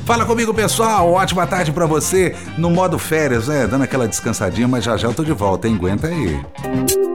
Fala comigo, pessoal. Ótima tarde pra você. No modo férias, né? Dando aquela descansadinha, mas já já eu tô de volta, hein? Aguenta aí.